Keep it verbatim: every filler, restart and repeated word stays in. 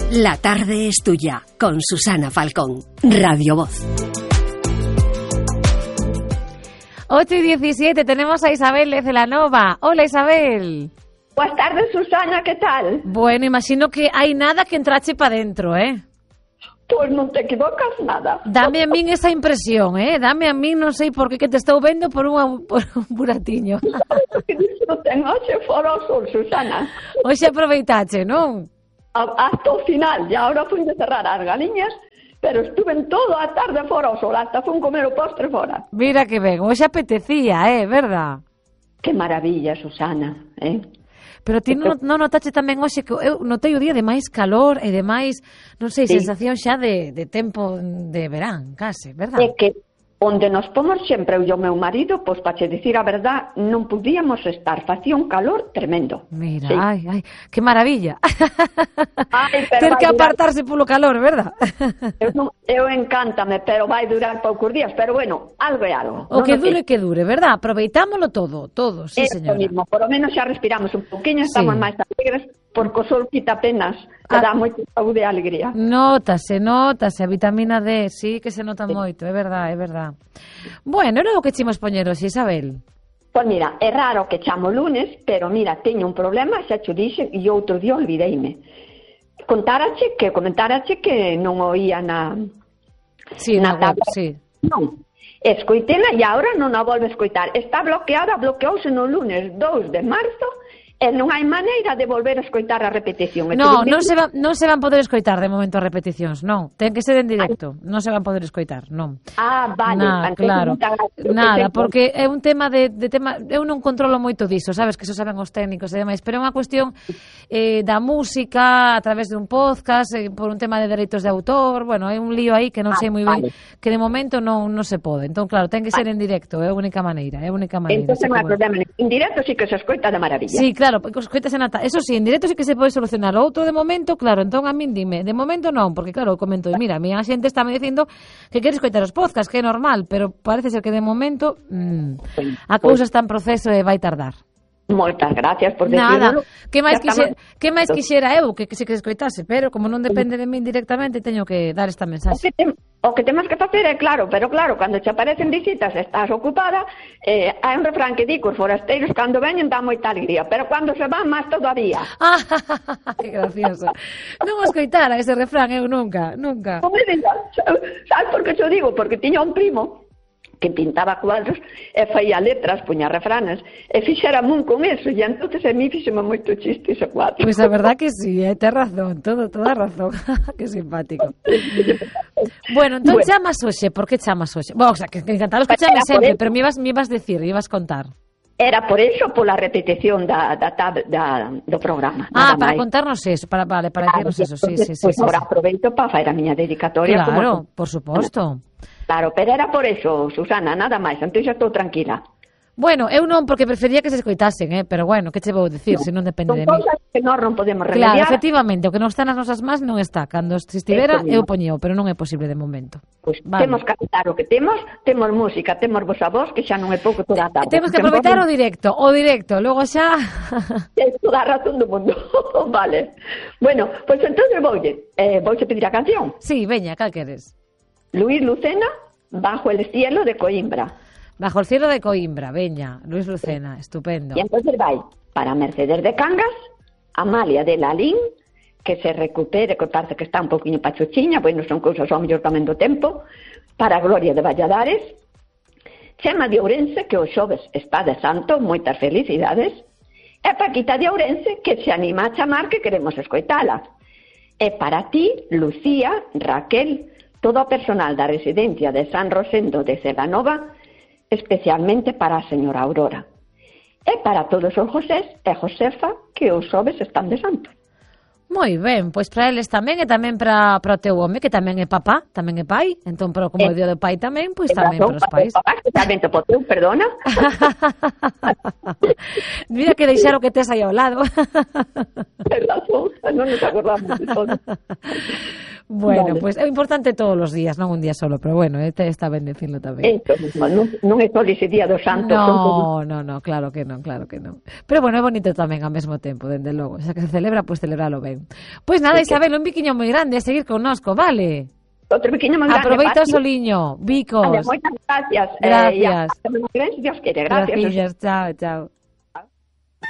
La tarde es tuya, con Susana Falcón, Radio Voz. ocho y diecisiete, tenemos a Isabel de Celanova. Hola, Isabel. Buenas tardes, Susana, ¿qué tal? Bueno, imagino que hai nada que entrache para dentro, eh? Pois non te equivocas nada. Dame a min esa impresión, eh? Dame a min, non sei por que que te estou vendo por, unha, por un buratiño. Que disfruten hoxe fora o sol, Susana. Hoxe aproveitache, non? Hasta o final, e agora fui de cerrar as galiñas, pero estuve en todo a tarde fora o sol, hasta fui comer o postre fora. Mira que ben, hoxe apetecía, eh, verdad? Que maravilla, Susana, eh? Pero ti non, non notache tamén hoxe que eu notei o día de máis calor e de máis, non sei, sí, sensación xa de, de tempo de verán, case, verdad? É que onde nos pomos sempre eu e o meu marido, pois para che dicir a verdad, non podíamos estar, facía un calor tremendo. Mira, sí. ai, ai, que maravilla. Ai, ter que apartarse polo calor, verdad? Eu, non, eu encántame, pero vai durar poucos días, pero bueno, algo é algo. O non que no dure, que... que dure, verdad? Aproveitámolo todo, todo, sí, Eso señora. mismo, por lo menos xa respiramos un poquinho, estamos Sí. máis alegres, porque o sol quita penas, que Ah. dá moita saúde e alegría. Nótase, nótase, a vitamina D, sí que se nota Sí. moito, é verdad, é verdad. Bueno, era o que chimos poñer hoxe, Isabel. Pois mira, é raro que chamo lunes, pero mira, teño un problema, xa te dixen, e outro día olvideime. Contarache que, comentarache que non oía na... Sí, na, na web, tabla. sí. Non, escoitela e agora non a volve a escoitar. Está bloqueada, bloqueouse no lunes dous de marzo, e non hai maneira de volver a escoitar a repetición. No, Estuve non vindo- se, van, non se van poder escoitar de momento as repeticións, non. Ten que ser en directo, non se van poder escoitar, non. Ah, vale. Nada, entonces claro. non te hagas- Nada, porque é un tema de, de tema, eu non controlo moito diso, sabes, que eso saben os técnicos e demais, pero é unha cuestión eh, da música a través de un podcast, eh, por un tema de dereitos de autor, bueno, é un lío aí que non Ah, sei moi vale. ben, que de momento non, non se pode. Entón, claro, ten que ser en directo, é a única maneira, é a única maneira. Entonces así non hai como é. problema. En directo sí que se escoita de maravilla. Sí, claro, porque os coitas en ata... Eso sí, en directo sí que se pode solucionar. O outro de momento, claro, entón a min dime, de momento non, porque claro, eu comento, mira, a miña xente está me dicindo que quere escoitar os podcasts, que é normal, pero parece ser que de momento mmm, a cousa está en proceso e vai tardar. Moitas gracias por Nada, decirlo. que máis Ya quixera, estamos- que máis quixera eu que, que se que escoitase, pero como non depende de min directamente, teño que dar esta O mensaxe. que, tem, o que temos que facer é claro, pero claro, cando te aparecen visitas estás ocupada, eh, hai un refrán que di que os forasteiros cando veñen dá moita alegría, pero cando se van máis todavía. Ah, que gracioso. Non o escoitara ese refrán eu nunca, nunca. Non me digas, sabes por que te o digo? Porque tiña un primo que pintaba cuadros e faía letras, puña refranes, e fixera mun con eso, e entonces a mí fixeme moito chiste ese cuadro. Pois a verdad que sí, eh, tes razón, todo, toda razón. Que simpático. Bueno, entón Bueno. chamas hoxe, por que chamas hoxe? Bueno, o sea, que, que encantados que Pues chames era por sempre, eso. pero me ibas, me ibas decir, me ibas contar. Era por eso, pola repetición da, da, tab, da, do programa. Ah, nada para máis. contarnos eso, para, vale, para Claro, decirnos eso, sí, entonces, sí, sí. Pues sí, ahora sí. aproveito para facer a miña dedicatoria. Claro, como... por suposto. Claro, pero era por eso, Susana, nada máis, entón xa estou tranquila. Bueno, eu non, porque prefería que se escoitasen, eh, pero bueno, que che vou decir, se non depende Son de mí. cousas que nós non podemos Claro, remediar. efectivamente, o que non está nas nosas más non está. Cando se estivera, Eso mismo. eu poñeo, pero non é posible de momento. Pues Vale. temos que aceptar o que temos, temos música, temos vosa voz, que xa non é pouco toda a tarde. Temos que aproveitar o directo, o directo, logo xa... É toda a razón do mundo. Vale. Bueno, pois pues entonces voulle, eh, vouche pedir a canción. Sí, veña, cal queres? Luis Lucena, Bajo el cielo de Coimbra. Bajo el cielo de Coimbra, veña, Luis Lucena, estupendo. E entonces vai para Mercedes de Cangas, Amalia de Lalín, que se recupere, que parece que está un poquinho pachuchiña, pois non son cousas ao mellor tamén do tempo, para Gloria de Valladares, Chema de Ourense, que o xoves está de santo, moitas felicidades, e Paquita de Ourense, que se anima a chamar que queremos escoitala. E para ti, Lucía, Raquel, todo o personal da residencia de San Rosendo de Celanova, especialmente para a señora Aurora. E para todos os Josés e Josefa que os xoves están de santo. Moi ben, pois para eles tamén e tamén para, para o teu home, que tamén é papá, tamén é pai, entón, pero como é día do pai tamén, pois tamén para os pais. Especialmente para o teu, perdona. Mira que deixar o que tes aí ao lado. Ten razón, non nos acordamos de todo. Bueno, Vale. pois pues, é importante todos os días, non un día solo, pero bueno, este está ben decirlo tamén. Eso mismo, non, non é só ese día do santo. No, no, no, claro que non, claro que non. Pero bueno, é bonito tamén ao mesmo tempo, dende logo. Xa que se celebra, pois pues, celebralo ben. Pois pues nada, sí, Isabel, que... un biquiño moi grande a seguir connosco, vale? Outro biquiño moi grande. Aproveita o soliño, bicos. Vale, moitas gracias. Gracias. Eh, e a... Dios quere, gracias. Gracias, chao, chao.